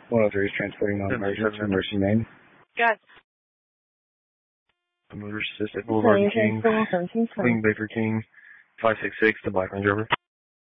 103 is transporting non-emergency from Mercy, Maine. Got Motor Assistant Boulevard King, Queen Baker King, 566 to Black Range Rover.